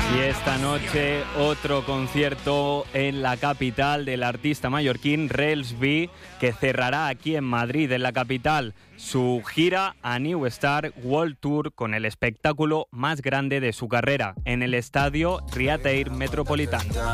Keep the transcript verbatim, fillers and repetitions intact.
Y esta noche otro concierto en la capital del artista mallorquín Rels B, que cerrará aquí en Madrid, en la capital, su gira A New Star World Tour con el espectáculo más grande de su carrera, en el estadio Riateir Metropolitano.